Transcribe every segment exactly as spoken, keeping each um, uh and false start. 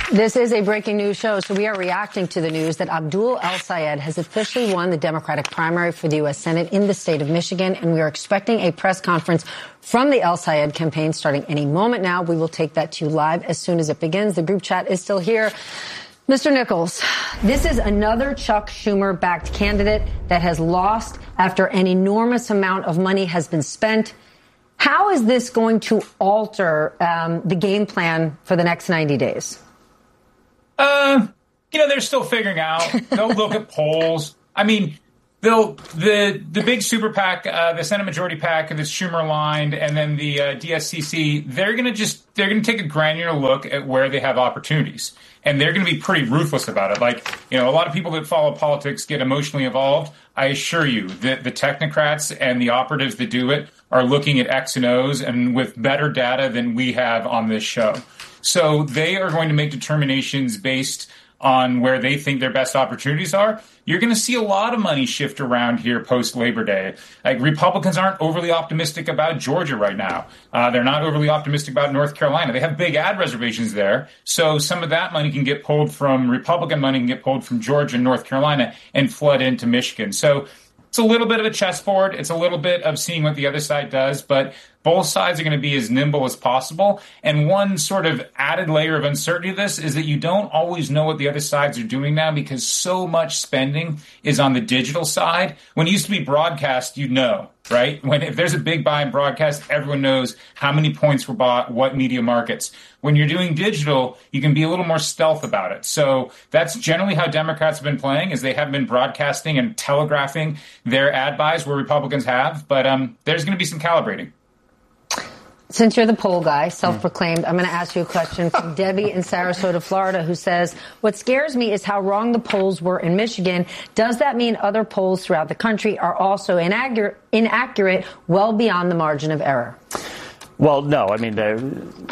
This is a breaking news show, so we are reacting to the news that Abdul El-Sayed has officially won the Democratic primary for the U S Senate in the state of Michigan, and we are expecting a press conference from the El-Sayed campaign starting any moment now. We will take that to you live as soon as it begins. The group chat is still here. Mister Nichols, this is another Chuck Schumer-backed candidate that has lost after an enormous amount of money has been spent. How is this going to alter um, the game plan for the next ninety days? Uh, you know, they're still figuring out. They'll look at polls. I mean, they'll the the big super PAC, uh, the Senate Majority PAC, that's Schumer aligned, and then the uh, D S C C. They're going to just they're going to take a granular look at where they have opportunities, and they're going to be pretty ruthless about it. Like, you know, a lot of people that follow politics get emotionally involved. I assure you that the technocrats and the operatives that do it are looking at X and O's and with better data than we have on this show. So they are going to make determinations based on where they think their best opportunities are. You're going to see a lot of money shift around here post-Labor Day. Like, Republicans aren't overly optimistic about Georgia right now. Uh, they're not overly optimistic about North Carolina. They have big ad reservations there. So some of that money can get pulled from Republican money, can get pulled from Georgia and North Carolina and flood into Michigan. So it's a little bit of a chessboard. It's a little bit of seeing what the other side does, but both sides are going to be as nimble as possible. And one sort of added layer of uncertainty to this is that you don't always know what the other sides are doing now because so much spending is on the digital side. When it used to be broadcast, you know, right? When if there's a big buy in broadcast, everyone knows how many points were bought, what media markets. When you're doing digital, you can be a little more stealth about it. So that's generally how Democrats have been playing, is they have been broadcasting and telegraphing their ad buys where Republicans have. But um, there's going to be some calibrating. Since you're the poll guy, self-proclaimed, I'm going to ask you a question from Debbie in Sarasota, Florida, who says, what scares me is how wrong the polls were in Michigan. Does that mean other polls throughout the country are also inaccurate, inaccurate well beyond the margin of error? Well, no. I mean, uh,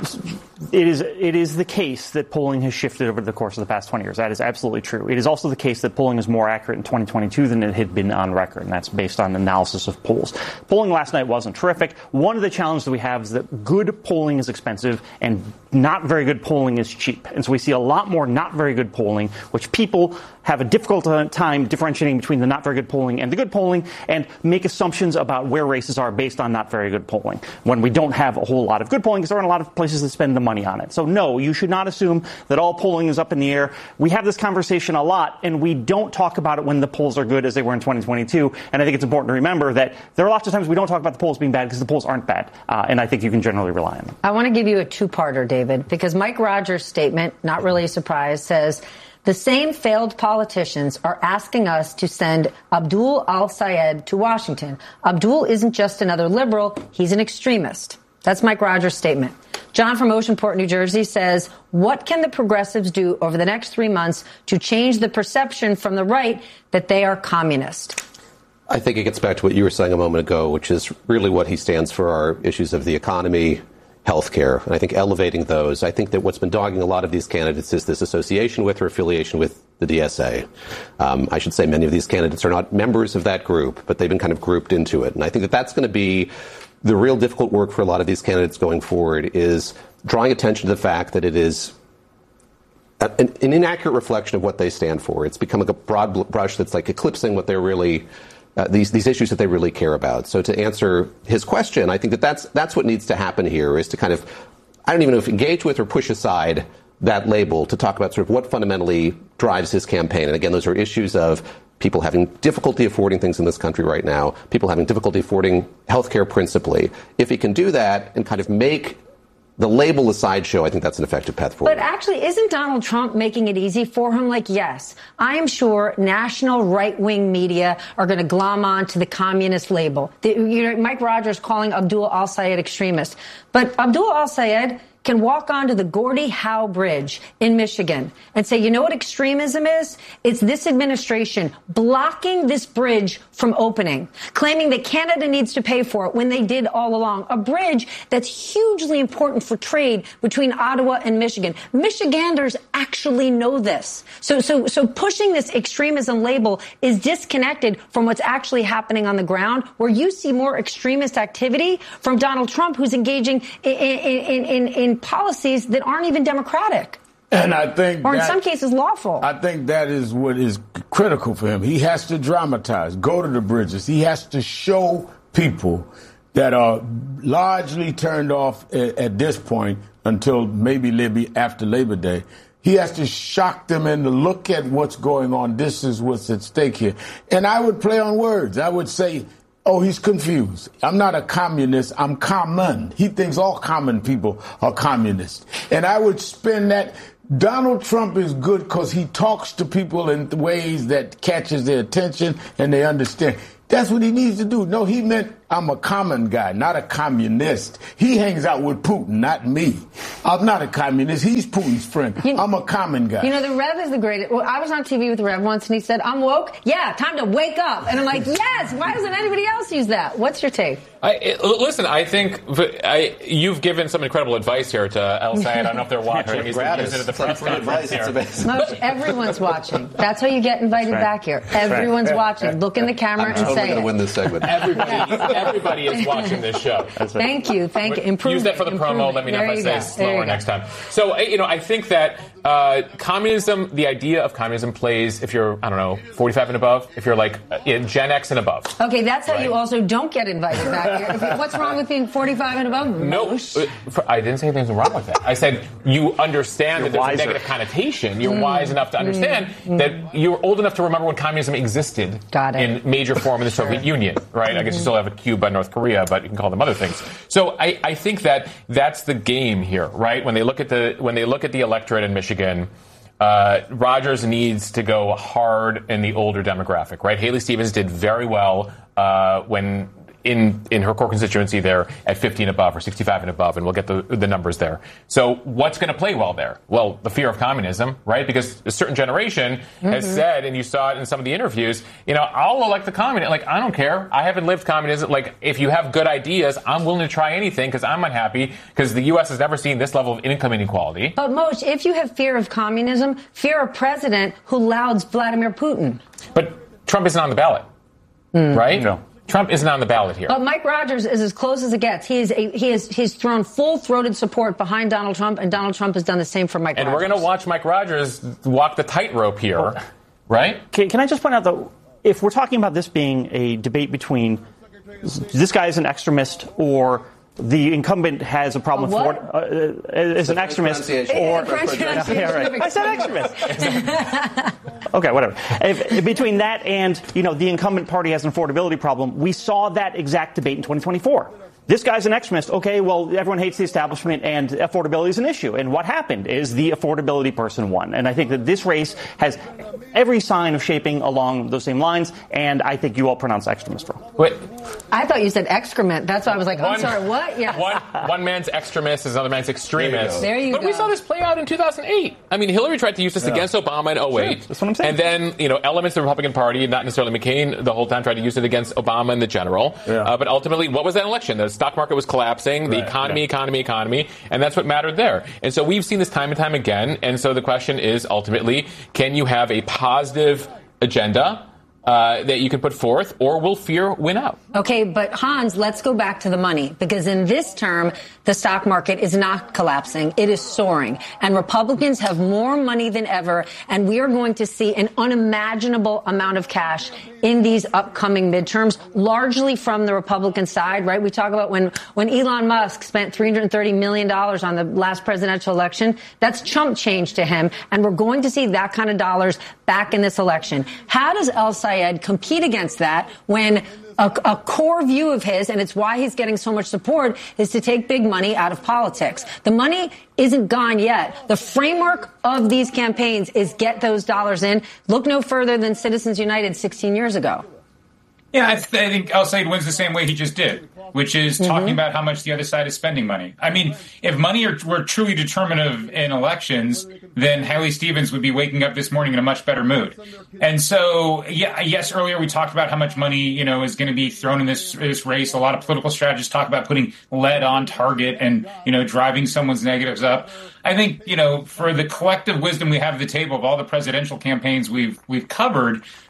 it is it is the case that polling has shifted over the course of the past twenty years. That is absolutely true. It is also the case that polling is more accurate in twenty twenty-two than it had been on record, and that's based on analysis of polls. Polling last night wasn't terrific. One of the challenges that we have is that good polling is expensive and not very good polling is cheap. And so we see a lot more not very good polling, which people have a difficult time differentiating between the not very good polling and the good polling, and make assumptions about where races are based on not very good polling, when we don't have a whole lot of good polling because there aren't a lot of places that spend the money on it. So no, you should not assume that all polling is up in the air. We have this conversation a lot, and we don't talk about it when the polls are good as they were in twenty twenty-two. And I think it's important to remember that there are lots of times we don't talk about the polls being bad because the polls aren't bad. Uh, and I think you can generally rely on them. I want to give you a two-parter, David, because Mike Rogers' statement, not really a surprise, says the same failed politicians are asking us to send Abdul El-Sayed to Washington. Abdul isn't just another liberal. He's an extremist. That's Mike Rogers' statement. John from Oceanport, New Jersey says, what can the progressives do over the next three months to change the perception from the right that they are communist? I think it gets back to what you were saying a moment ago, which is really what he stands for, are issues of the economy, healthcare, and I think elevating those. I think that what's been dogging a lot of these candidates is this association with or affiliation with the D S A. Um, I should say many of these candidates are not members of that group, but they've been kind of grouped into it. And I think that that's going to be the real difficult work for a lot of these candidates going forward, is drawing attention to the fact that it is an, an inaccurate reflection of what they stand for. It's become like a broad brush that's like eclipsing what they're really Uh, these these issues that they really care about. So to answer his question, I think that that's that's what needs to happen here, is to kind of, I don't even know if engage with or push aside that label to talk about sort of what fundamentally drives his campaign. And again, those are issues of people having difficulty affording things in this country right now, people having difficulty affording health care principally. If he can do that and kind of make the label a sideshow, I think that's an effective path forward. But actually, isn't Donald Trump making it easy for him? Like, yes, I am sure national right-wing media are going to glom on to the communist label. The, you know, Mike Rogers calling Abdul El-Sayed extremist. But Abdul El-Sayed can walk onto the Gordie Howe Bridge in Michigan and say, you know what extremism is? It's this administration blocking this bridge from opening, claiming that Canada needs to pay for it when they did all along. A bridge that's hugely important for trade between Ottawa and Michigan. Michiganders actually know this. So, so, so pushing this extremism label is disconnected from what's actually happening on the ground, where you see more extremist activity from Donald Trump, who's engaging in, in, in, in policies that aren't even democratic. And I think Or in that, some cases, lawful. I think that is what is critical for him. He has to dramatize, go to the bridges. He has to show people that are largely turned off at, at this point until maybe Libby after Labor Day. He has to shock them into look at what's going on. This is what's at stake here. And I would play on words. I would say, oh, he's confused. I'm not a communist. I'm common. He thinks all common people are communists. And I would spin that. Donald Trump is good because he talks to people in ways that catches their attention and they understand. That's what he needs to do. No, he meant I'm a common guy, not a communist. He hangs out with Putin, not me. I'm not a communist. He's Putin's friend. You, I'm a common guy. You know, the Rev is the greatest. Well, I was on T V with the Rev once, and he said, I'm woke. Yeah, time to wake up. And I'm like, yes, why doesn't anybody else use that? What's your take? I, it, listen, I think I, you've given some incredible advice here to El Sayed. I don't know if they're watching. He's going to use it at the press conference here. Moshe, everyone's watching. That's how you get invited right. back here. Everyone's right. watching. Look in the camera I'm and totally say gonna it. Win this segment. Everybody, everybody is watching this show. Thank you. Thank you. Improve Use that for the promo. It. Let me know there if I say slower go. next time. So, you know, I think that uh, communism, the idea of communism plays if you're, I don't know, forty-five and above, if you're like in Gen X and above. Okay, that's how right? you also don't get invited back here. If you, what's wrong with being forty-five and above? No, I didn't say anything wrong with that. I said you understand you're that there's wiser. a negative connotation. You're mm. wise enough to understand mm. that you're old enough to remember when communism existed Got it. in major form in the Soviet sure. Union, right? Mm-hmm. I guess you still have a Cuba and North Korea, but you can call them other things. So I, I think that that's the game here, right? When they look at the when they look at the electorate in Michigan, uh, Rogers needs to go hard in the older demographic, right? Haley Stevens did very well uh, when. In, in her core constituency there at fifty and above or sixty-five and above, and we'll get the, the numbers there. So what's going to play well there? Well, the fear of communism, right? Because a certain generation mm-hmm. has said, and you saw it in some of the interviews, you know, I'll elect the communist. Like, I don't care. I haven't lived communism. Like, if you have good ideas, I'm willing to try anything because I'm unhappy because the U S has never seen this level of income inequality. But, Moshe, if you have fear of communism, fear a president who louds Vladimir Putin. But Trump isn't on the ballot, mm. right? No. Trump isn't on the ballot here. But Mike Rogers is as close as it gets. He is a, he is he's thrown full-throated support behind Donald Trump, and Donald Trump has done the same for Mike and Rogers. And we're going to watch Mike Rogers walk the tightrope here, oh. right? Can, can I just point out, though, if we're talking about this being a debate between this guy is an extremist or the incumbent has a problem a with uh, is an extremist or yeah, right. I said extremist. Okay, whatever. If, between that and, you know, the incumbent party has an affordability problem, we saw that exact debate in twenty twenty-four. This guy's an extremist. Okay, well, everyone hates the establishment and affordability is an issue. And what happened is the affordability person won. And I think that this race has every sign of shaping along those same lines. And I think you all pronounce extremist wrong. Wait. I thought you said excrement. That's why I was like, I'm one, sorry, what? Yeah. One, one man's extremist is another man's extremist. There you go. But we saw this play out in two thousand eight. I mean, Hillary tried to use this yeah. against Obama in oh eight. Sure, that's what I'm saying. And then, you know, elements of the Republican Party, not necessarily McCain, the whole time tried to use it against Obama in the general. Yeah. Uh, but ultimately, what was that election? The stock market was collapsing. Right, the economy, yeah. economy, economy, and that's what mattered there. And so we've seen this time and time again. And so the question is ultimately, can you have a positive agenda uh, that you can put forth, or will fear win out? Okay, but Hans, let's go back to the money, because in this term, the stock market is not collapsing. It is soaring. And Republicans have more money than ever, and we are going to see an unimaginable amount of cash in these upcoming midterms, largely from the Republican side, right? We talk about when, when Elon Musk spent three hundred thirty million dollars on the last presidential election, that's chump change to him, and we're going to see that kind of dollars back in this election. How does El Sayed compete against that when A, a core view of his, and it's why he's getting so much support, is to take big money out of politics? The money isn't gone yet. The framework of these campaigns is get those dollars in. Look no further than Citizens United sixteen years ago. Yeah, I, th- I think El Sayed wins the same way he just did, which is mm-hmm. talking about how much the other side is spending money. I mean, if money are, were truly determinative in elections, then Haley Stevens would be waking up this morning in a much better mood. And so, yeah, yes, earlier we talked about how much money, you know, is going to be thrown in this, this race. A lot of political strategists talk about putting lead on target and, you know, driving someone's negatives up. I think, you know, for the collective wisdom we have at the table of all the presidential campaigns we've we've covered,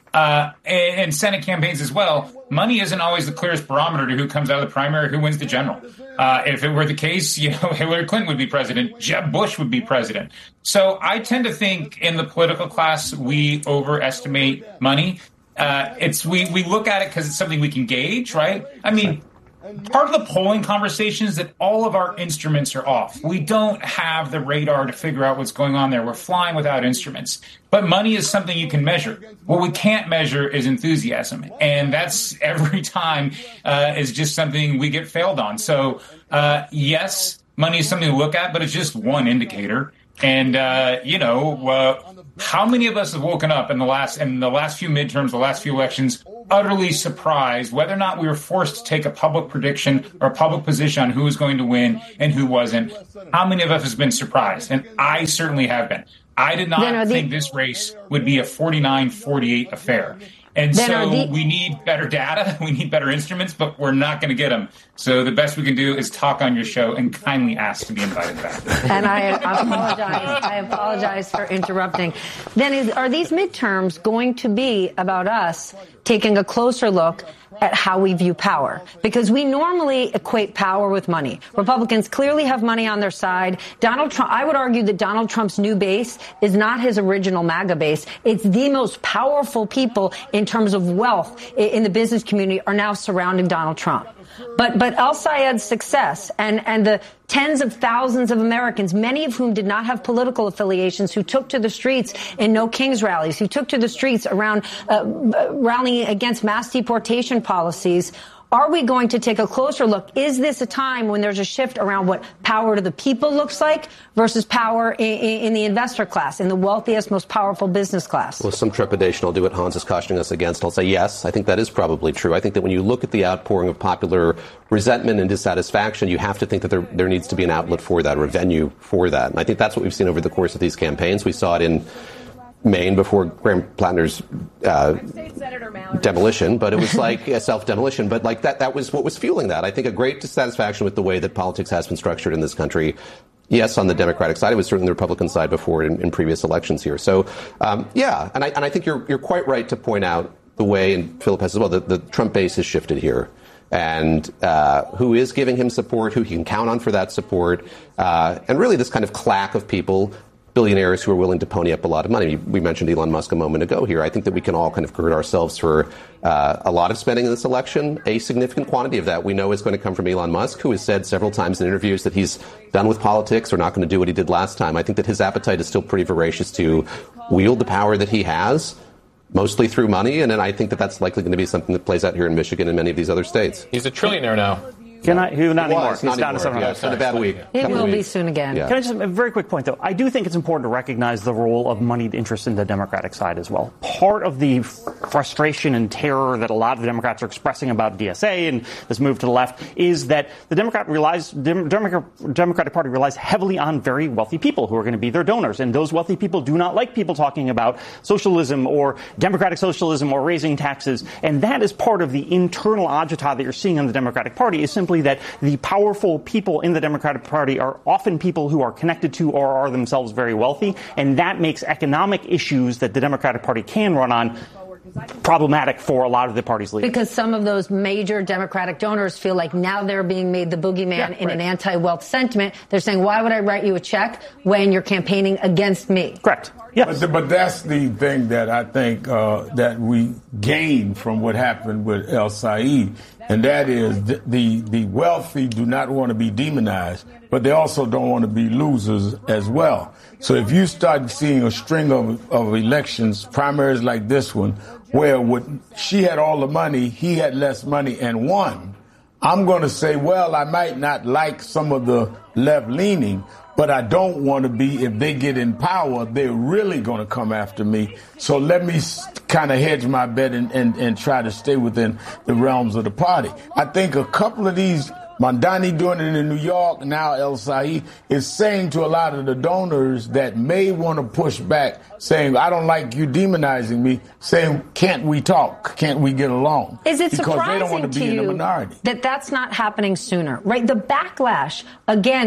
uh, and, and Senate campaigns as well, money isn't always the clearest barometer to who comes out of the primary, who wins the general. Uh, if it were the case, you know, Hillary Clinton would be president, Jeb Bush would be president. So I tend to think in the political class, we overestimate money. Uh, it's we, we look at it because it's something we can gauge, right? I mean, part of the polling conversation is that all of our instruments are off. We don't have the radar to figure out what's going on there. We're flying without instruments. But money is something you can measure. What we can't measure is enthusiasm. And that's every time uh, is just something we get failed on. So, uh, yes, money is something to look at, but it's just one indicator. And, uh, you know, uh, how many of us have woken up in the last in the last few midterms, the last few elections, utterly surprised whether or not we were forced to take a public prediction or a public position on who was going to win and who wasn't? How many of us has been surprised? And I certainly have been. I did not the- think this race would be a forty-nine forty-eight affair. And then so the- we need better data, we need better instruments, but we're not going to get them. So the best we can do is talk on your show and kindly ask to be invited back. And I, I apologize. I apologize for interrupting. Then is, are these midterms going to be about us taking a closer look at how we view power? Because we normally equate power with money. Republicans clearly have money on their side. Donald Trump, I would argue that Donald Trump's new base is not his original MAGA base. It's the most powerful people in terms of wealth in the business community are now surrounding Donald Trump. But but El-Sayed's success and, and the tens of thousands of Americans, many of whom did not have political affiliations, who took to the streets in No Kings rallies, who took to the streets around uh, rallying against mass deportation policies. Are we going to take a closer look? Is this a time when there's a shift around what power to the people looks like versus power in, in the investor class, in the wealthiest, most powerful business class? Well, some trepidation. I'll do what Hans is cautioning us against. I'll say yes, I think that is probably true. I think that when you look at the outpouring of popular resentment and dissatisfaction, you have to think that there, there needs to be an outlet for that or a venue for that. And I think that's what we've seen over the course of these campaigns. We saw it in Maine before Graham Plattner's uh, demolition, but it was like a self-demolition. But like that, that was what was fueling that. I think a great dissatisfaction with the way that politics has been structured in this country. Yes, on the Democratic side, it was certainly the Republican side before in, in previous elections here. So, um, yeah, and I, and I think you're you're quite right to point out the way, and Philip has as well, that the Trump base has shifted here. And uh, who is giving him support, who he can count on for that support, uh, and really this kind of claque of people, billionaires who are willing to pony up a lot of money. We mentioned Elon Musk a moment ago here. I think that we can all kind of gird ourselves for uh, a lot of spending in this election. A significant quantity of that we know is going to come from Elon Musk, who has said several times in interviews that he's done with politics or not going to do what he did last time. I think that his appetite is still pretty voracious to wield the power that he has, mostly through money. And then I think that that's likely going to be something that plays out here in Michigan and many of these other states. He's a trillionaire now. Can I? Who? Not anymore. He's He's down to seven hundred. Yeah, it's been a bad week. It will be soon again. Yeah. Can I just a very quick point though? I do think it's important to recognize the role of moneyed interest in the Democratic side as well. Part of the frustration and terror that a lot of the Democrats are expressing about D S A and this move to the left is that the Democrat relies, Democrat, Democratic Party relies heavily on very wealthy people who are going to be their donors, and those wealthy people do not like people talking about socialism or democratic socialism or raising taxes, and that is part of the internal agita that you're seeing in the Democratic Party. Is simply that the powerful people in the Democratic Party are often people who are connected to or are themselves very wealthy, and that makes economic issues that the Democratic Party can run on problematic for a lot of the party's leaders. Because some of those major Democratic donors feel like now they're being made the boogeyman yeah, in right. an anti-wealth sentiment. They're saying, why would I write you a check when you're campaigning against me? Correct. Yes. But, but that's the thing that I think uh, that we gain from what happened with El-Sayed, and that is the, the, the wealthy do not want to be demonized, but they also don't want to be losers as well. So if you start seeing a string of, of elections, primaries like this one, where what, she had all the money, he had less money and won, I'm going to say, well, I might not like some of the left-leaning, but I don't want to be, if they get in power, they're really going to come after me. So let me kind of hedge my bet and, and, and try to stay within the realms of the party. I think a couple of these, Mondani doing it in New York, now El-Sayed, is saying to a lot of the donors that may want to push back, saying, I don't like you demonizing me, saying, can't we talk? Can't we get along? Is it because surprising they don't want to be to in the you minority. that that's not happening sooner, right? The backlash against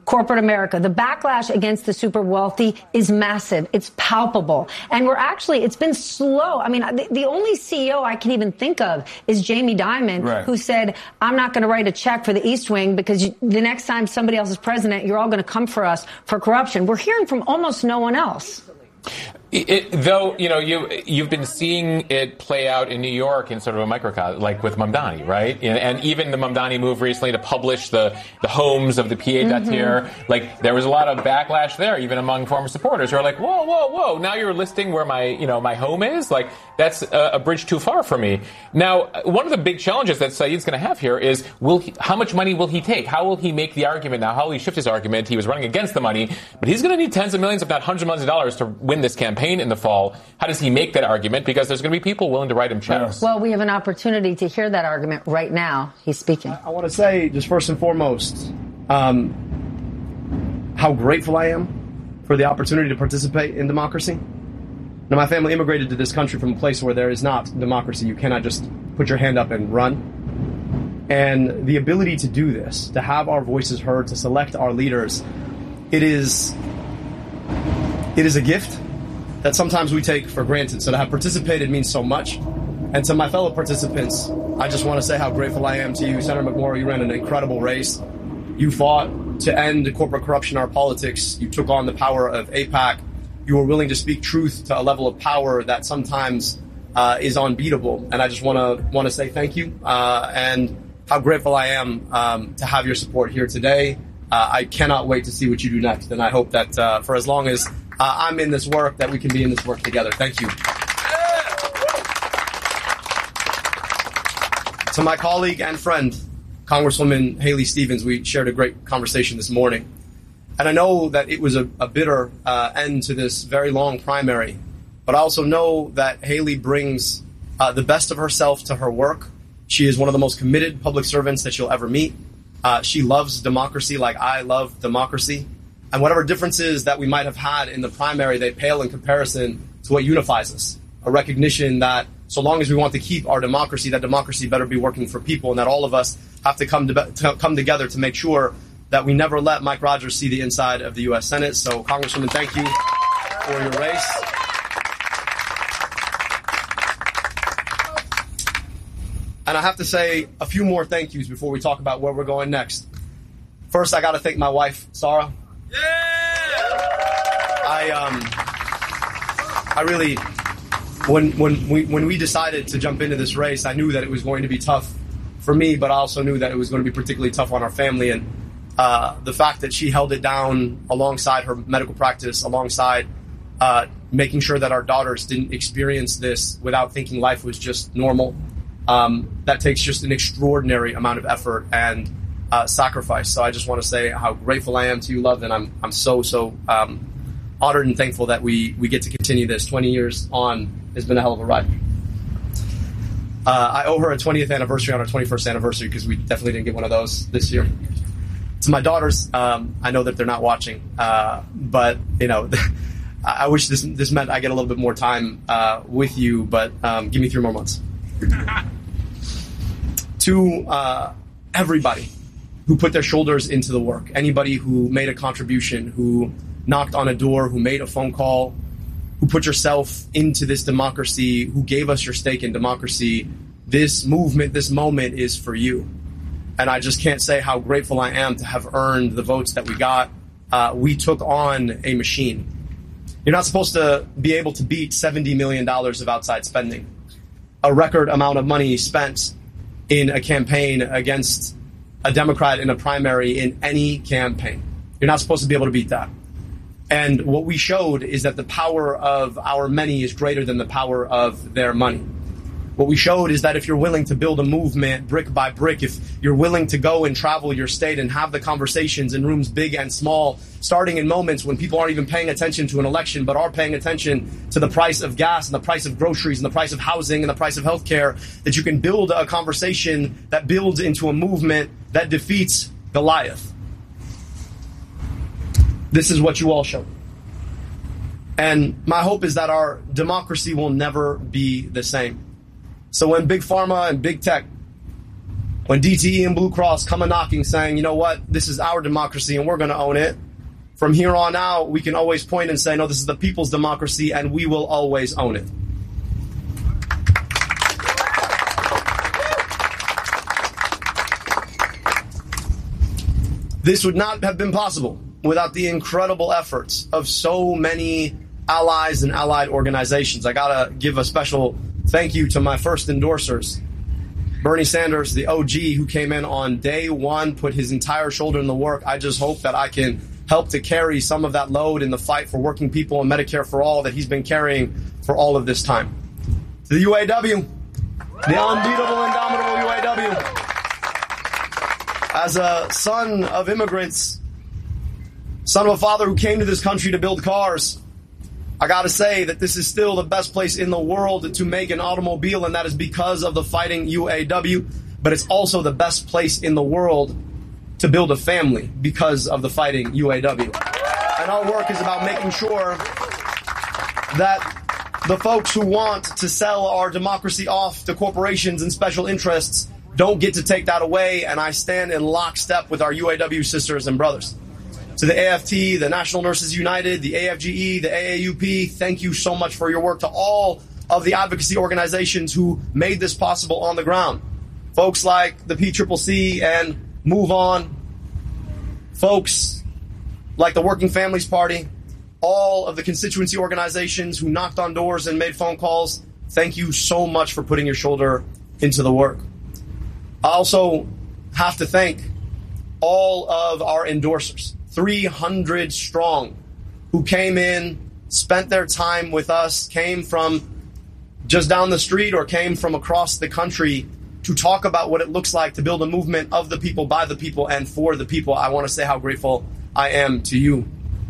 corporate America. The backlash against the super wealthy is massive. It's palpable. And we're actually, it's been slow. I mean, the, the only C E O I can even think of is Jamie Dimon, right, who said, I'm not going to write a check for the East Wing because you, the next time somebody else is president, you're all going to come for us for corruption. We're hearing from almost no one else. It, though, you know, you, you've been seeing it play out in New York in sort of a microcosm, like with Mamdani, right? And, and even the Mamdani move recently to publish the, the homes of the pieds-à-terre, mm-hmm. like there was a lot of backlash there, even among former supporters who are like, whoa, whoa, whoa, now you're listing where my, you know, my home is? Like, that's a, a bridge too far for me. Now, one of the big challenges that Saeed's going to have here is, will he, how much money will he take? How will he make the argument now? How will he shift his argument? He was running against the money, but he's going to need tens of millions, if not hundreds of millions of dollars to win this campaign in the fall. How does he make that argument? Because there's going to be people willing to write him checks. Well, we have an opportunity to hear that argument right now. He's speaking. I, I want to say, just first and foremost, um, how grateful I am for the opportunity to participate in democracy. Now, my family immigrated to this country from a place where there is not democracy. You cannot just put your hand up and run. And the ability to do this, to have our voices heard, to select our leaders, it is, it is a gift that sometimes we take for granted. So to have participated means so much. And to my fellow participants, I just want to say how grateful I am to you. Senator McMorrow, you ran an incredible race. You fought to end corporate corruption in our politics. You took on the power of AIPAC. You were willing to speak truth to a level of power that sometimes uh, is unbeatable. And I just want to want to say thank you uh, and how grateful I am um, to have your support here today. Uh, I cannot wait to see what you do next. And I hope that uh, for as long as Uh, I'm in this work, that we can be in this work together. Thank you. To my colleague and friend, Congresswoman Haley Stevens, we shared a great conversation this morning. And I know that it was a, a bitter uh, end to this very long primary, but I also know that Haley brings uh, the best of herself to her work. She is one of the most committed public servants that you'll ever meet. Uh, she loves democracy like I love democracy. And whatever differences that we might have had in the primary, they pale in comparison to what unifies us. A recognition that so long as we want to keep our democracy, that democracy better be working for people, and that all of us have to come to, to come together to make sure that we never let Mike Rogers see the inside of the U S Senate. So, Congresswoman, thank you for your race. And I have to say a few more thank yous before we talk about where we're going next. First, I got to thank my wife, Sarah. I um, I really, when when we when we decided to jump into this race, I knew that it was going to be tough for me, but I also knew that it was going to be particularly tough on our family. And uh, the fact that she held it down alongside her medical practice, alongside uh, making sure that our daughters didn't experience this without thinking life was just normal, um, that takes just an extraordinary amount of effort and uh, sacrifice. So I just want to say how grateful I am to you, love, and I'm I'm so so. Um, honored and thankful that we, we get to continue this. twenty years on has been a hell of a ride. Uh, I owe her a twentieth anniversary on our twenty-first anniversary because we definitely didn't get one of those this year. To my daughters, um, I know that they're not watching, uh, but, you know, I wish this this meant I get a little bit more time uh, with you, but um, give me three more months. To uh, everybody who put their shoulders into the work, anybody who made a contribution, who knocked on a door, who made a phone call, who put yourself into this democracy, who gave us your stake in democracy, this movement, this moment is for you. And I just can't say how grateful I am to have earned the votes that we got. Uh, we took on a machine. You're not supposed to be able to beat seventy million dollars of outside spending, a record amount of money spent in a campaign against a Democrat in a primary in any campaign. You're not supposed to be able to beat that. And what we showed is that the power of our many is greater than the power of their money. What we showed is that if you're willing to build a movement brick by brick, if you're willing to go and travel your state and have the conversations in rooms big and small, starting in moments when people aren't even paying attention to an election, but are paying attention to the price of gas and the price of groceries and the price of housing and the price of healthcare, that you can build a conversation that builds into a movement that defeats Goliath. This is what you all showed. And my hope is that our democracy will never be the same. So when Big Pharma and Big Tech when D T E and Blue Cross come a knocking saying, you know what, this is our democracy and we're going to own it, from here on out, we can always point and say, no, this is the people's democracy and we will always own it. This would not have been possible without the incredible efforts of so many allies and allied organizations. I gotta give a special thank you to my first endorsers. Bernie Sanders, the O G, who came in on day one, put his entire shoulder in the work. I just hope that I can help to carry some of that load in the fight for working people and Medicare for all that he's been carrying for all of this time. To the U A W, the unbeatable, indomitable U A W. As a son of immigrants, son of a father who came to this country to build cars, I gotta say that this is still the best place in the world to make an automobile, and that is because of the fighting U A W. But it's also the best place in the world to build a family because of the fighting U A W. And our work is about making sure that the folks who want to sell our democracy off to corporations and special interests don't get to take that away, and I stand in lockstep with our U A W sisters and brothers. To the A F T, the National Nurses United, the A F G E, the A A U P, thank you so much for your work. To all of the advocacy organizations who made this possible on the ground. Folks like the P C C C and Move On, folks like the Working Families Party, all of the constituency organizations who knocked on doors and made phone calls, thank you so much for putting your shoulder into the work. I also have to thank all of our endorsers, three hundred strong, who came in, spent their time with us, came from just down the street or came from across the country to talk about what it looks like to build a movement of the people, by the people, and for the people. I want to say how grateful I am to you.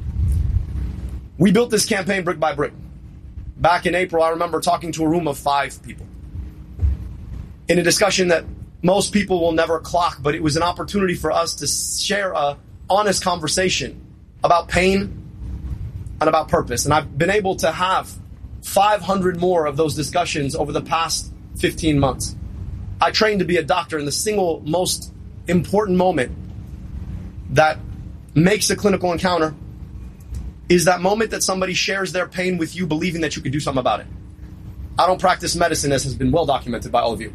We built this campaign brick by brick. Back in April, I remember talking to a room of five people in a discussion that most people will never clock, but it was an opportunity for us to share a honest conversation about pain and about purpose. And I've been able to have five hundred more of those discussions over the past fifteen months. I trained to be a doctor, and the single most important moment that makes a clinical encounter is that moment that somebody shares their pain with you, believing that you can do something about it. I don't practice medicine, as has been well documented by all of you.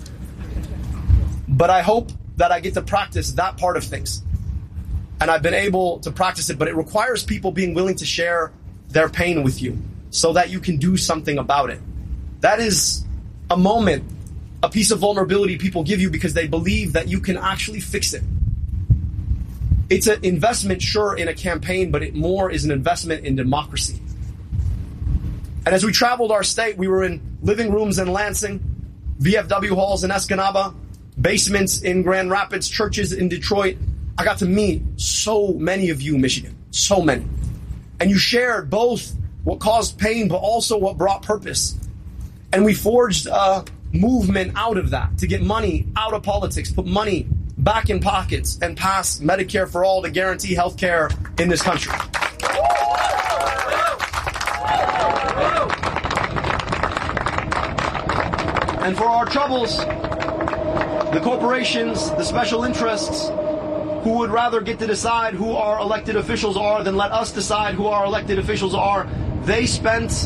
But I hope that I get to practice that part of things. And I've been able to practice it, but it requires people being willing to share their pain with you so that you can do something about it. That is a moment, a piece of vulnerability people give you because they believe that you can actually fix it. It's an investment, sure, in a campaign, but it more is an investment in democracy. And as we traveled our state, we were in living rooms in Lansing, V F W halls in Escanaba, basements in Grand Rapids, churches in Detroit. I got to meet so many of you, Michigan, so many. And you shared both what caused pain, but also what brought purpose. And we forged a movement out of that to get money out of politics, put money back in pockets, and pass Medicare for all to guarantee health care in this country. And for our troubles, the corporations, the special interests, who would rather get to decide who our elected officials are than let us decide who our elected officials are, they spent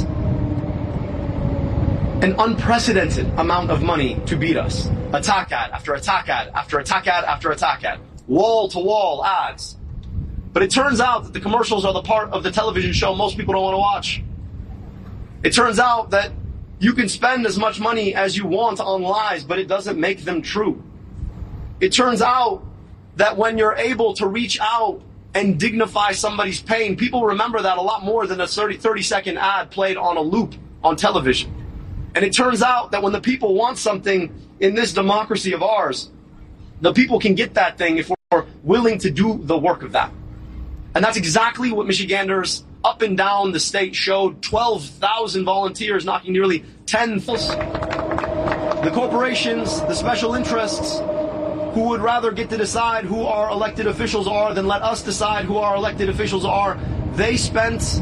an unprecedented amount of money to beat us. Attack ad after attack ad after attack ad after attack ad. Wall-to-wall ads. But it turns out that the commercials are the part of the television show most people don't want to watch. It turns out that you can spend as much money as you want on lies, but it doesn't make them true. It turns out that when you're able to reach out and dignify somebody's pain, people remember that a lot more than a thirty second ad played on a loop on television. And it turns out that when the people want something in this democracy of ours, the people can get that thing if we're willing to do the work of that. And that's exactly what Michiganders up and down the state showed. twelve thousand volunteers knocking nearly ten thousand. The corporations, the special interests, who would rather get to decide who our elected officials are than let us decide who our elected officials are, they spent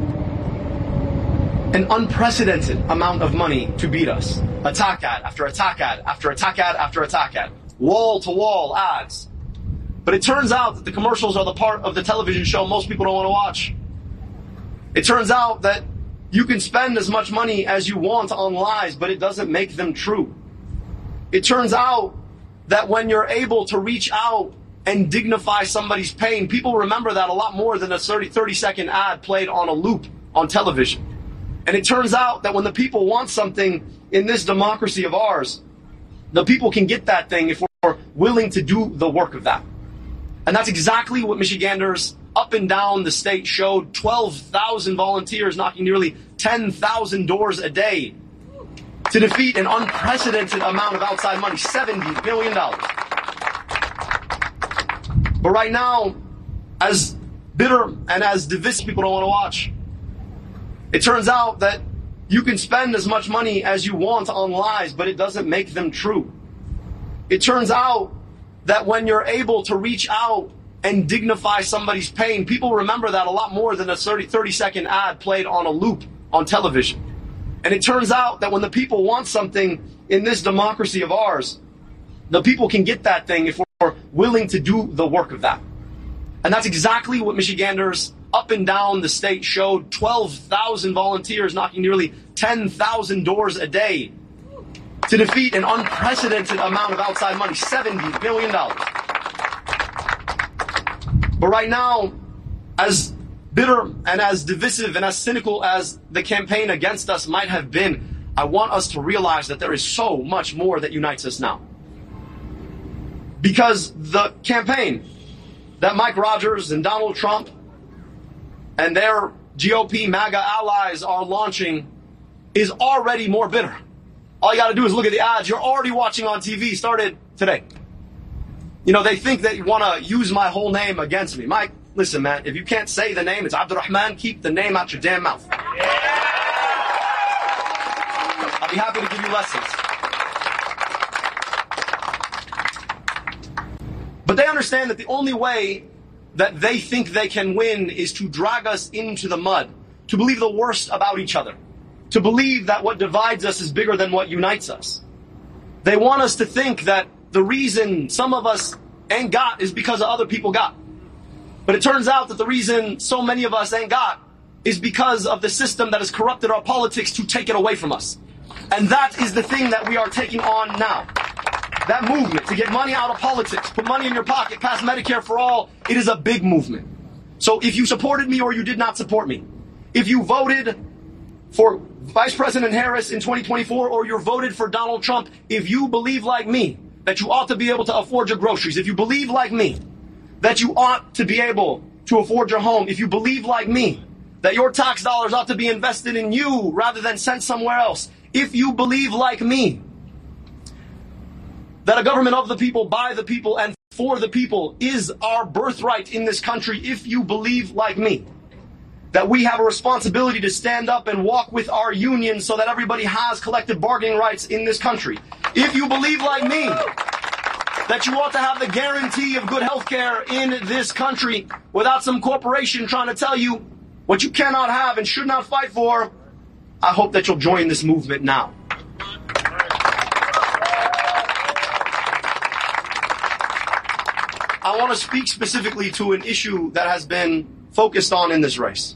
an unprecedented amount of money to beat us. Attack ad after attack ad after attack ad after attack ad. wall-to-wall ads. But it turns out that the commercials are the part of the television show most people don't want to watch. It turns out that you can spend as much money as you want on lies, but it doesn't make them true. It turns out that when you're able to reach out and dignify somebody's pain, people remember that a lot more than a thirty second ad played on a loop on television. And it turns out that when the people want something in this democracy of ours, the people can get that thing if we're willing to do the work of that. And that's exactly what Michiganders up and down the state showed. twelve thousand volunteers knocking nearly ten thousand doors a day to defeat an unprecedented amount of outside money, seventy billion dollars. But right now, as bitter and as divisive people don't want to watch, it turns out that you can spend as much money as you want on lies, but it doesn't make them true. It turns out that when you're able to reach out and dignify somebody's pain, people remember that a lot more than a thirty second ad played on a loop on television. And it turns out that when the people want something in this democracy of ours, the people can get that thing if we're willing to do the work of that. And that's exactly what Michiganders up and down the state showed. twelve thousand volunteers knocking nearly ten thousand doors a day to defeat an unprecedented amount of outside money, seventy billion dollars. But right now, as bitter and as divisive and as cynical as the campaign against us might have been, I want us to realize that there is so much more that unites us now. Because the campaign that Mike Rogers and Donald Trump and their G O P MAGA allies are launching is already more bitter. All you got to do is look at the ads you're already watching on T V, started today. You know, they think that you want to use my whole name against me. Mike, listen, man, if you can't say the name, it's Abdurrahman, keep the name out your damn mouth. I'll be happy to give you lessons. But they understand that the only way that they think they can win is to drag us into the mud, to believe the worst about each other, to believe that what divides us is bigger than what unites us. They want us to think that the reason some of us ain't got is because of other people got. But it turns out that the reason so many of us ain't got is because of the system that has corrupted our politics to take it away from us. And that is the thing that we are taking on now. That movement to get money out of politics, put money in your pocket, pass Medicare for all, it is a big movement. So if you supported me or you did not support me, if you voted for Vice President Harris in twenty twenty-four or you're voted for Donald Trump, if you believe like me that you ought to be able to afford your groceries, if you believe like me that you ought to be able to afford your home, if you believe like me that your tax dollars ought to be invested in you rather than sent somewhere else, if you believe like me that a government of the people, by the people, and for the people is our birthright in this country, if you believe like me that we have a responsibility to stand up and walk with our union so that everybody has collective bargaining rights in this country, if you believe like me that you ought to have the guarantee of good health care in this country without some corporation trying to tell you what you cannot have and should not fight for, I hope that you'll join this movement now. I want to speak specifically to an issue that has been focused on in this race.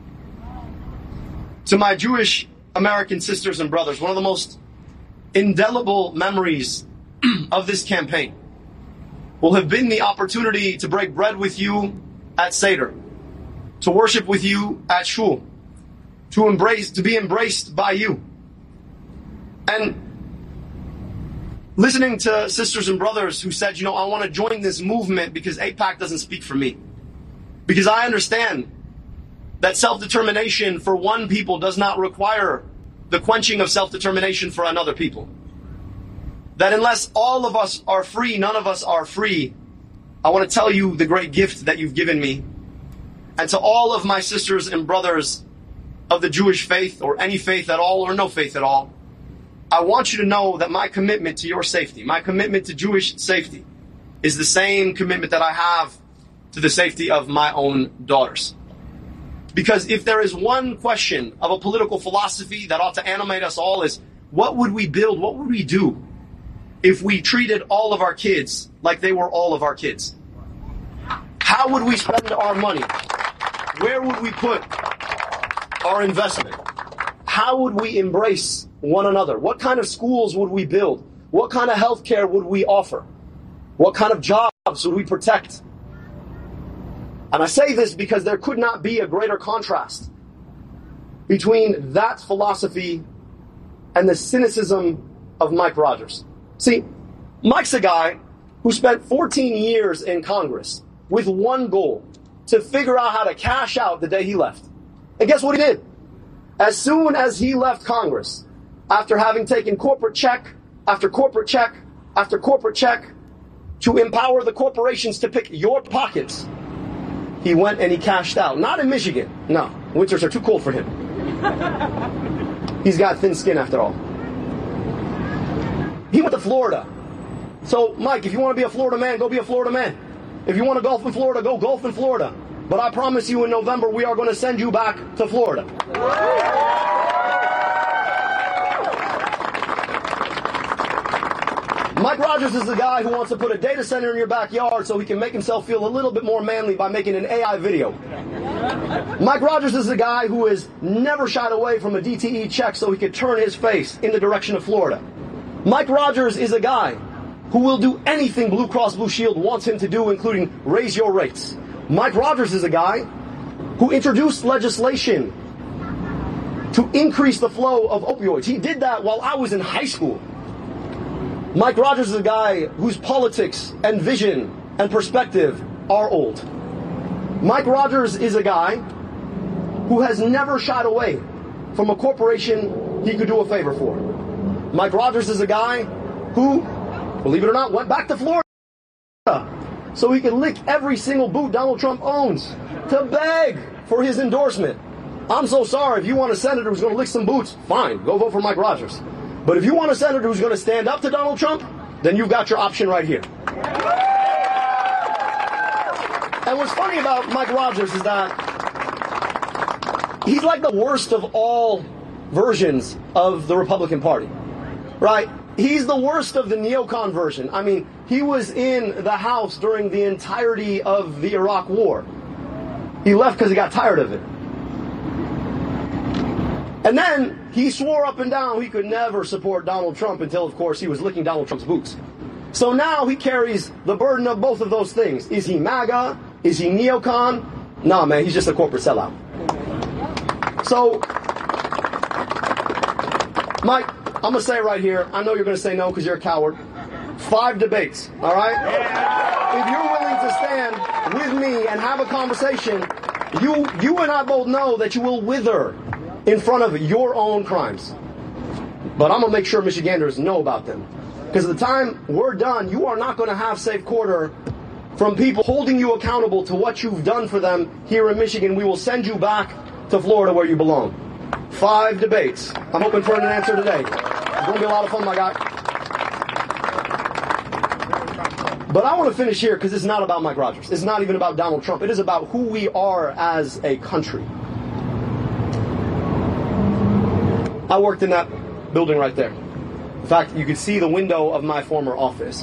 To my Jewish American sisters and brothers, one of the most indelible memories of this campaign will have been the opportunity to break bread with you at Seder, to worship with you at Shul, to embrace, to be embraced by you. And listening to sisters and brothers who said, you know, I want to join this movement because AIPAC doesn't speak for me. Because I understand that self-determination for one people does not require the quenching of self-determination for another people. That unless all of us are free, none of us are free. I want to tell you the great gift that you've given me. And to all of my sisters and brothers of the Jewish faith, or any faith at all, or no faith at all, I want you to know that my commitment to your safety, my commitment to Jewish safety, is the same commitment that I have to the safety of my own daughters. Because if there is one question of a political philosophy that ought to animate us all, is what would we build, what would we do if we treated all of our kids like they were all of our kids? How would we spend our money? Where would we put our investment? How would we embrace one another? What kind of schools would we build? What kind of health care would we offer? What kind of jobs would we protect? And I say this because there could not be a greater contrast between that philosophy and the cynicism of Mike Rogers. See, Mike's a guy who spent fourteen years in Congress with one goal, to figure out how to cash out the day he left. And guess what he did? As soon as he left Congress, after having taken corporate check after corporate check after corporate check to empower the corporations to pick your pockets, he went and he cashed out. Not in Michigan. No, winters are too cold for him. He's got thin skin after all. He went to Florida. So, Mike, if you want to be a Florida man, go be a Florida man. If you want to golf in Florida, go golf in Florida. But I promise you in November, we are going to send you back to Florida. Mike Rogers is the guy who wants to put a data center in your backyard so he can make himself feel a little bit more manly by making an A I video. Mike Rogers is the guy who has never shied away from a D T E check so he could turn his face in the direction of Florida. Mike Rogers is a guy who will do anything Blue Cross Blue Shield wants him to do, including raise your rates. Mike Rogers is a guy who introduced legislation to increase the flow of opioids. He did that while I was in high school. Mike Rogers is a guy whose politics and vision and perspective are old. Mike Rogers is a guy who has never shied away from a corporation he could do a favor for. Mike Rogers is a guy who, believe it or not, went back to Florida so he could lick every single boot Donald Trump owns to beg for his endorsement. I'm so sorry. If you want a senator who's going to lick some boots, fine, go vote for Mike Rogers. But if you want a senator who's going to stand up to Donald Trump, then you've got your option right here. And what's funny about Mike Rogers is that he's like the worst of all versions of the Republican Party, right? He's the worst of the neocon version. I mean, he was in the House during the entirety of the Iraq War. He left because he got tired of it. And then he swore up and down he could never support Donald Trump until, of course, he was licking Donald Trump's boots. So now he carries the burden of both of those things. Is he MAGA? Is he neocon? Nah, man, he's just a corporate sellout. So, Mike, I'm going to say right here, I know you're going to say no because you're a coward. Five debates, all right? Yeah. If you're willing to stand with me and have a conversation, you, you and I both know that you will wither in front of your own crimes. But I'm going to make sure Michiganders know about them. Because at the time we're done, you are not going to have safe quarter from people holding you accountable to what you've done for them here in Michigan. We will send you back to Florida where you belong. Five debates. I'm hoping for an answer today. It's going to be a lot of fun, my guy. But I want to finish here because it's not about Mike Rogers. It's not even about Donald Trump. It is about who we are as a country. I worked in that building right there. In fact, you could see the window of my former office.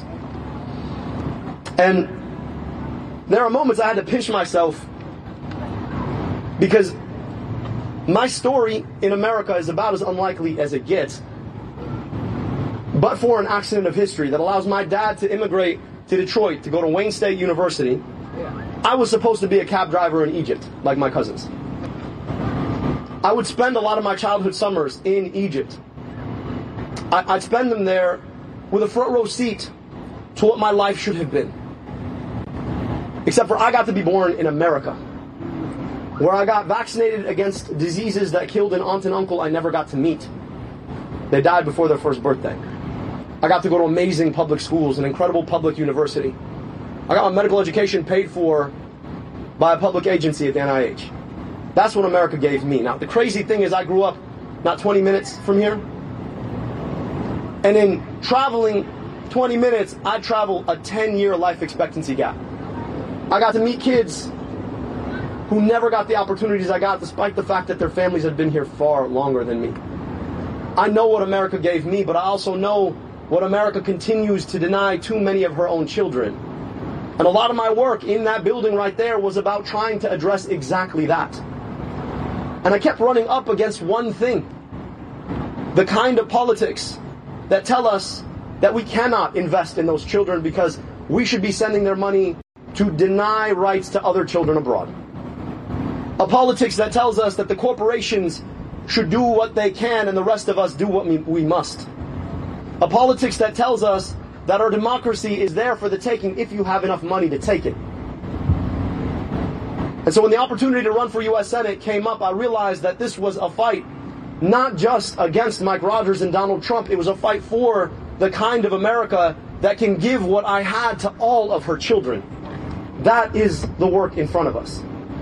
And there are moments I had to pinch myself because my story in America is about as unlikely as it gets, but for an accident of history that allows my dad to immigrate to Detroit to go to Wayne State University. I was supposed to be a cab driver in Egypt, like my cousins. I would spend a lot of my childhood summers in Egypt. I'd spend them there with a front row seat to what my life should have been. Except for I got to be born in America, where I got vaccinated against diseases that killed an aunt and uncle I never got to meet. They died before their first birthday. I got to go to amazing public schools, an incredible public university. I got my medical education paid for by a public agency at the N I H. That's what America gave me. Now, the crazy thing is I grew up not twenty minutes from here. And in traveling twenty minutes, I travel a ten-year life expectancy gap. I got to meet kids who never got the opportunities I got, despite the fact that their families had been here far longer than me. I know what America gave me, but I also know what America continues to deny too many of her own children. And a lot of my work in that building right there was about trying to address exactly that. And I kept running up against one thing. The kind of politics that tell us that we cannot invest in those children because we should be sending their money to deny rights to other children abroad. A politics that tells us that the corporations should do what they can and the rest of us do what we, we must. A politics that tells us that our democracy is there for the taking if you have enough money to take it. And so when the opportunity to run for U S Senate came up, I realized that this was a fight not just against Mike Rogers and Donald Trump, it was a fight for the kind of America that can give what I had to all of her children. That is the work in front of us.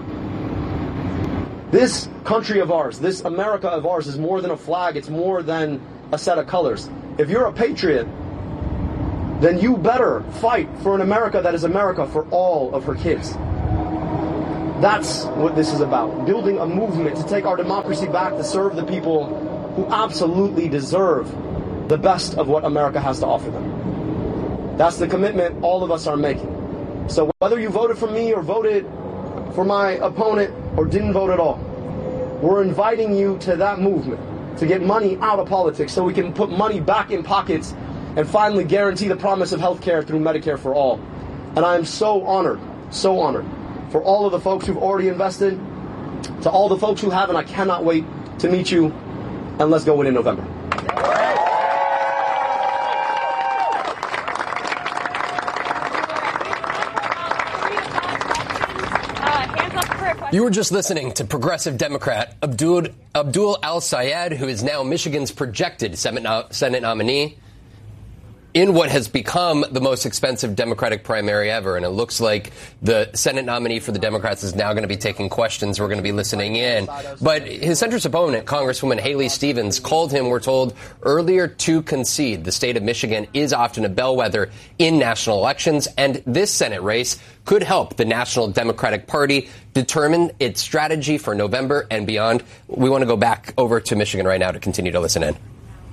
This country of ours, this America of ours is more than a flag, it's more than a set of colors. If you're a patriot, then you better fight for an America that is America for all of her kids. That's what this is about. Building a movement to take our democracy back, to serve the people who absolutely deserve the best of what America has to offer them. That's the commitment all of us are making. So whether you voted for me or voted for my opponent or didn't vote at all, we're inviting you to that movement to get money out of politics so we can put money back in pockets and finally guarantee the promise of health care through Medicare for all. And I am so honored, so honored for all of the folks who've already invested, to all the folks who haven't. I cannot wait to meet you, and let's go win in November. You were just listening to Progressive Democrat Abdul, Abdul El-Sayed, who is now Michigan's projected Senate, no, Senate nominee in what has become the most expensive Democratic primary ever. And it looks like the Senate nominee for the Democrats is now going to be taking questions. We're going to be listening in. But his centrist opponent, Congresswoman Haley Stevens, called him, we're told, earlier to concede. The state of Michigan is often a bellwether in national elections, and this Senate race could help the National Democratic Party determine its strategy for November and beyond. We want to go back over to Michigan right now to continue to listen in.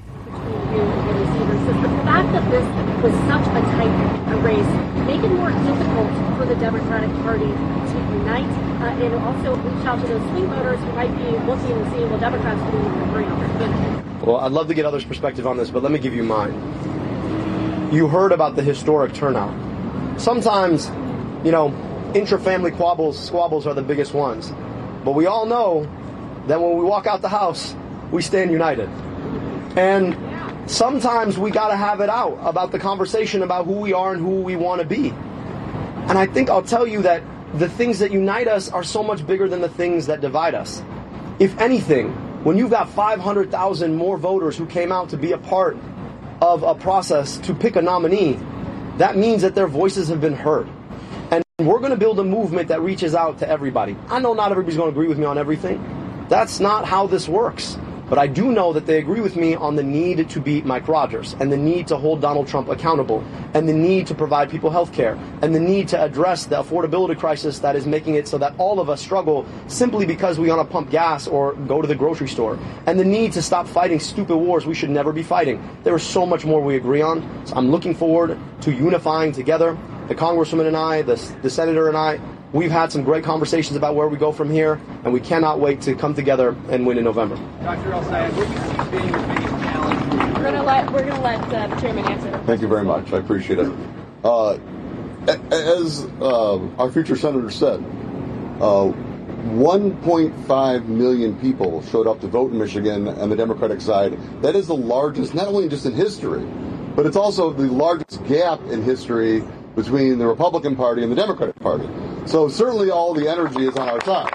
The fact that this was such a tight race make it more difficult for the Democratic Party to unite uh, and also reach out to those swing voters who might be looking and seeing, well, Democrats are going to bring out their candidates. Well, I'd love to get others' perspective on this, but let me give you mine. You heard about the historic turnout. Sometimes, you know, intra-family squabbles, squabbles are the biggest ones. But we all know that when we walk out the house, we stand united. And sometimes we got to have it out about the conversation about who we are and who we want to be. And I think I'll tell you that the things that unite us are so much bigger than the things that divide us. If anything, when you've got five hundred thousand more voters who came out to be a part of a process to pick a nominee, that means that their voices have been heard. And we're going to build a movement that reaches out to everybody. I know not everybody's going to agree with me on everything. That's not how this works. But I do know that they agree with me on the need to beat Mike Rogers and the need to hold Donald Trump accountable and the need to provide people health care and the need to address the affordability crisis that is making it so that all of us struggle simply because we want to pump gas or go to the grocery store, and the need to stop fighting stupid wars we should never be fighting. There is so much more we agree on. So I'm looking forward to unifying together. The Congresswoman and I, the, the Senator and I, we've had some great conversations about where we go from here, and we cannot wait to come together and win in November. Doctor El-Sayed, what do you see being your biggest challenge? We're going to let we're going to let uh, the chairman answer. Thank you very much. I appreciate it. Uh, as uh, our future senator said, uh, one point five million people showed up to vote in Michigan on the Democratic side. That is the largest, not only just in history, but it's also the largest gap in history between the Republican Party and the Democratic Party. So certainly all the energy is on our side.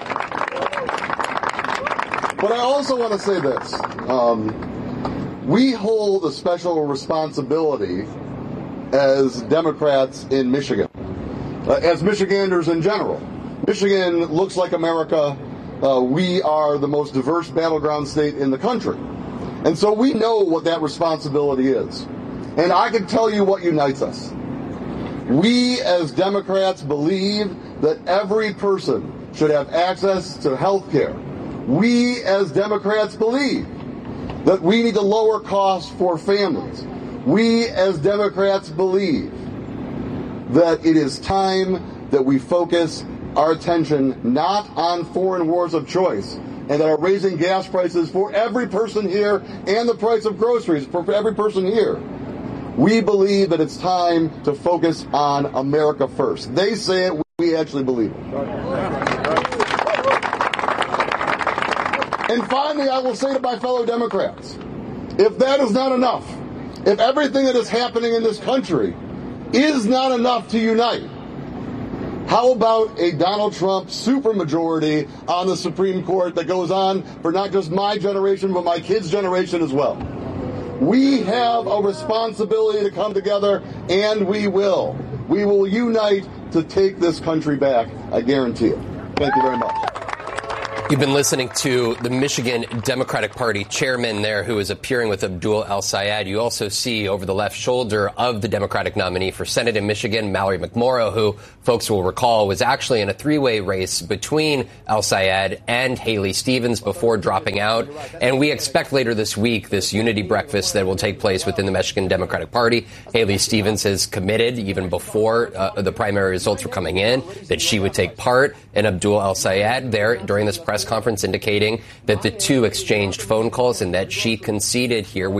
But I also want to say this. Um, we hold a special responsibility as Democrats in Michigan, uh, as Michiganders in general. Michigan looks like America. Uh, we are the most diverse battleground state in the country. And so we know what that responsibility is. And I can tell you what unites us. We as Democrats believe that every person should have access to health care. We as Democrats believe that we need to lower costs for families. We as Democrats believe that it is time that we focus our attention not on foreign wars of choice and that are raising gas prices for every person here and the price of groceries for every person here. We believe that it's time to focus on America first. They say it, we actually believe it. And finally, I will say to my fellow Democrats, if that is not enough, if everything that is happening in this country is not enough to unite, how about a Donald Trump supermajority on the Supreme Court that goes on for not just my generation, but my kids' generation as well? We have a responsibility to come together, and we will. We will unite to take this country back, I guarantee it. Thank you very much. You've been listening to the Michigan Democratic Party chairman there, who is appearing with Abdul El-Sayed. You also see over the left shoulder of the Democratic nominee for Senate in Michigan, Mallory McMorrow, who folks will recall was actually in a three-way race between El-Sayed and Haley Stevens before dropping out. And we expect later this week this unity breakfast that will take place within the Michigan Democratic Party. Haley Stevens has committed, even before uh, the primary results were coming in, that she would take part. And Abdul El-Sayed there during this press conference indicating that the two exchanged phone calls and that she conceded here. We